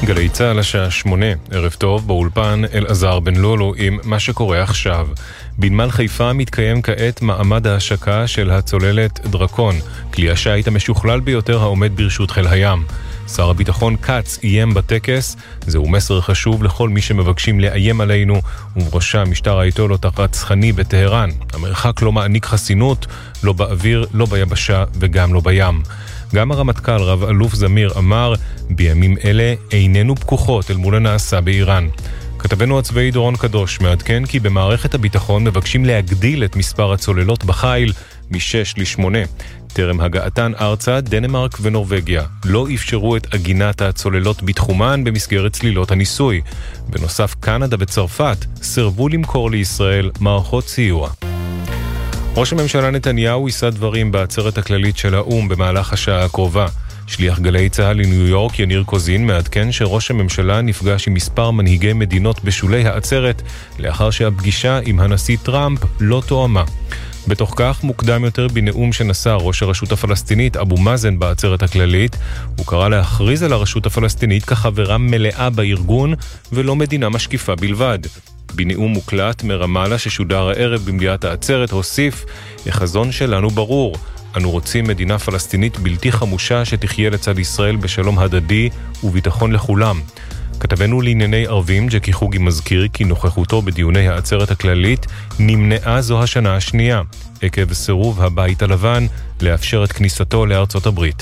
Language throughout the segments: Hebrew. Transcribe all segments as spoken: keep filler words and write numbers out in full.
גלי צהל השעה שמונה, ערב טוב, באולפן אלעזר בן לולו עם מה שקורה עכשיו. בנמל חיפה מתקיים כעת מעמד ההשקה של הצוללת דרקון, כלי השיט המשוכלל ביותר העומד ברשות חיל הים. שר הביטחון קץ איים בטקס, זהו מסר חשוב לכל מי שמבקשים לאיים עלינו, ובראשה משטר האייתולות הרצחני בטהרן. המרחק לא מעניק חסינות, לא באוויר, לא ביבשה וגם לא בים. גם הרמטכ"ל רב אלוף זמיר אמר, בימים אלה איננו פקוחות אל מול הנעשה באיראן. כתבנו הצבאי דורון קדוש מעדכן כי במערכת הביטחון מבקשים להגדיל את מספר הצוללות בחיל משש לשמונה. טרם הגעתן ארצה, דנמרק ונורווגיה לא אפשרו את עגינת הצוללות בתחומן במסגרת צלילות הניסוי. בנוסף, קנדה וצרפת סרבו למכור לישראל מערכות סיוע. ראש הממשלה נתניהו יישא דברים בעצרת הכללית של האום במהלך השעה הקרובה. שליח גלי צהל לניו יורק יניר קוזין מעדכן שראש הממשלה נפגש עם מספר מנהיגי מדינות בשולי העצרת לאחר שהפגישה עם הנשיא טראמפ לא תואמה. בתוך כך, מוקדם יותר בנאום שנשא ראש הרשות הפלסטינית אבו מאזן בעצרת הכללית, הוא קרא להכריז על הרשות הפלסטינית כחברה מלאה בארגון ולא מדינה משקיפה בלבד. בנאום מוקלט מרמאללה ששודר הערב במליאת העצרת הוסיף, החזון שלנו ברור, אנו רוצים מדינה פלסטינית בלתי חמושה שתחיה לצד ישראל בשלום הדדי וביטחון לכולם. כתבנו לענייני ערבים ג'קי חוגי מזכיר כי נוכחותו בדיוני העצרת הכללית נמנעה זו השנה השנייה, עקב סירוב הבית הלבן לאפשר את כניסתו לארצות הברית.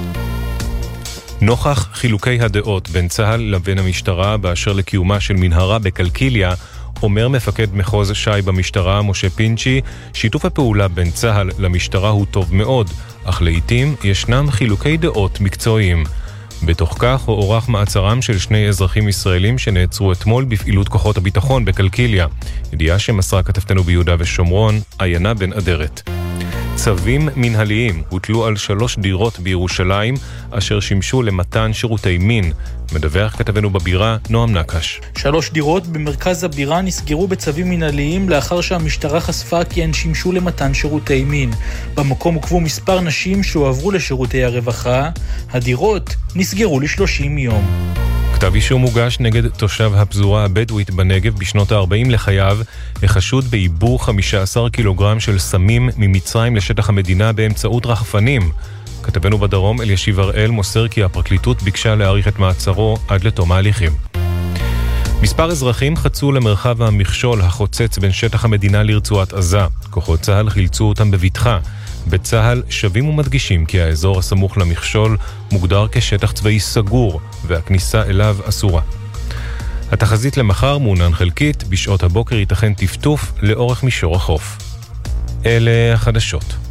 נוכח חילוקי הדעות בין צהל לבין המשטרה באשר לקיומה של מנהרה בקלקיליה, אומר מפקד מחוז שי במשטרה משה פינצ'י, שיתוף הפעולה בין צהל למשטרה הוא טוב מאוד, אך לעתים ישנם חילוקי דעות מקצועיים. בתוך כך הוארך מעצרם של שני אזרחים ישראלים שנעצרו אתמול בפעילות כוחות הביטחון בקלקיליה, ידיעה שמסרה כתבתנו ביהודה ושומרון, עיינה בן אדרת. צווים מנהליים הוטלו על שלוש דירות בירושלים אשר שימשו למתן שירותי מין. מדווח כתבנו בבירה נועם נקש. שלוש דירות במרכז הבירה נסגרו בצווים מנהליים לאחר שהמשטרה חשפה כי הן שימשו למתן שירותי מין. במקום הוקבו מספר נשים שהועברו לשירותי הרווחה. הדירות נסגרו ל-שלושים יום. כתב אישום מוגש נגד תושב הפזורה הבדואית בנגב בשנות ה-ארבעים לחייו, החשוד בעיבור חמישה עשר קילוגרם של סמים ממצרים לשטח המדינה באמצעות רחפנים. כתבנו בדרום אלישיב הראל מוסר כי הפרקליטות ביקשה להאריך את מעצרו עד לתום ההליכים. מספר אזרחים חצו למרחב המכשול החוצץ בין שטח המדינה לרצועת עזה. כוחות צהל חילצו אותם בבטחה. בצהל שבים ומדגישים כי האזור הסמוך למכשול מוגדר כשטח צבאי סגור והכניסה אליו אסורה. התחזית למחר מעונן חלקית, בשעות הבוקר ייתכן טפטוף לאורך מישור החוף. אלה החדשות.